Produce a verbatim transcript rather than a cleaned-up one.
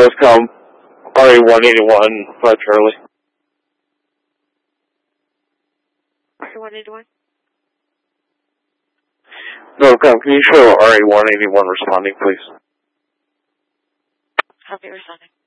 Northcom, R A one eighty-one, five Charlie. R A one eighty-one? Northcom, can you show R A one eighty-one responding, please? Copy, responding.